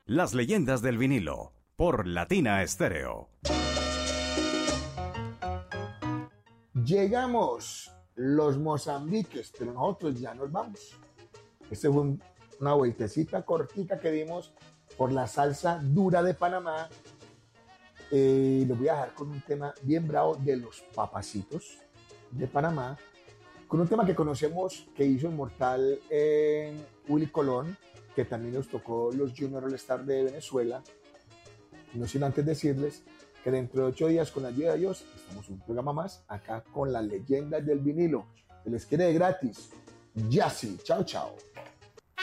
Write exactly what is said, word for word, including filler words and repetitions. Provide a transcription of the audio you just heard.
Las leyendas del vinilo, por Latina Estéreo. Llegamos los Mozambiques, pero nosotros ya nos vamos. Esta fue un, una vueltecita cortica que dimos por la salsa dura de Panamá. Eh, los voy a dejar con un tema bien bravo de los Papacitos de Panamá, con un tema que conocemos que hizo Inmortal en Willy Colón, que también nos tocó los Junior All Star de Venezuela. No sin antes decirles que dentro de ocho días, con la ayuda de Dios, estamos un programa más acá con las leyendas del vinilo. Se les quiere de gratis. Yassi, chao, chao.